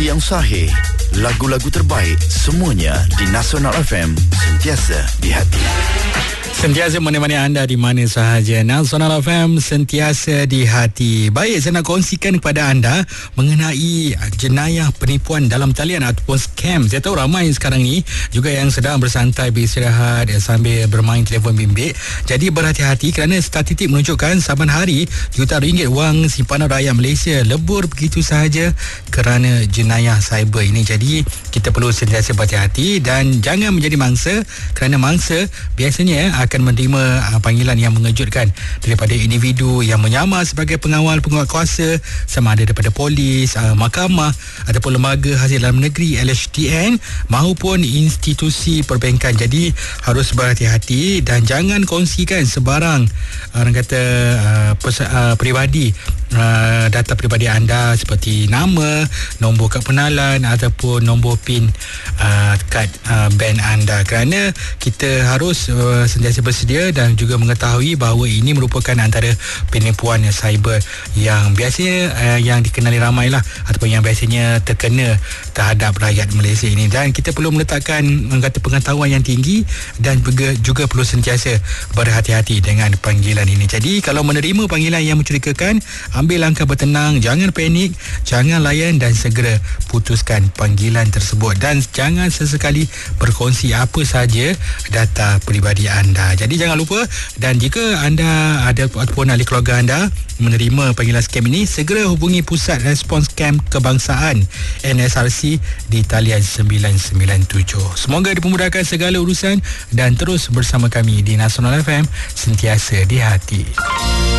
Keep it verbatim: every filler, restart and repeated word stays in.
Informasi yang sahih, lagu-lagu terbaik, semuanya di Nasional F M, sentiasa di hati. Sentiasa menemani anda di mana sahaja. Nasional F M, sentiasa di hati. Baik, saya nak kongsikan kepada anda mengenai jenayah penipuan dalam talian ataupun scam. Saya tahu ramai sekarang ni juga yang sedang bersantai beristirahat sambil bermain telefon bimbit. Jadi berhati-hati kerana statistik menunjukkan saban hari juta ringgit wang simpanan rakyat Malaysia lebur begitu sahaja kerana jenayah cyber ini. Jadi kita perlu sentiasa berhati-hati dan jangan menjadi mangsa, kerana mangsa biasanya akan menerima uh, panggilan yang mengejutkan daripada individu yang menyamar sebagai pengawal penguat kuasa, sama ada daripada polis, uh, mahkamah ataupun lembaga hasil dalam negeri L H D N maupun institusi perbankan. Jadi harus berhati-hati dan jangan kongsikan sebarang uh, orang kata uh, pers- uh, peribadi Uh, data peribadi anda seperti nama, nombor kad pengenalan ataupun nombor PIN uh, kad uh, bank anda, kerana kita harus uh, sentiasa bersedia dan juga mengetahui bahawa ini merupakan antara penipuan cyber yang biasanya uh, yang dikenali ramai lah ataupun yang biasanya terkena terhadap rakyat Malaysia ini. Dan kita perlu meletakkan kata pengetahuan yang tinggi dan juga, juga perlu sentiasa berhati-hati dengan panggilan ini. Jadi kalau menerima panggilan yang mencurigakan, ambil langkah bertenang, jangan panik, jangan layan dan segera putuskan panggilan tersebut, dan jangan sesekali berkongsi apa sahaja data peribadi anda. Jadi jangan lupa, dan jika anda ada ataupun ahli keluarga anda menerima panggilan scam ini, segera hubungi Pusat Respons Scam Kebangsaan N S R C di talian sembilan sembilan tujuh. Semoga dipermudahkan segala urusan dan terus bersama kami di Nasional F M, sentiasa di hati.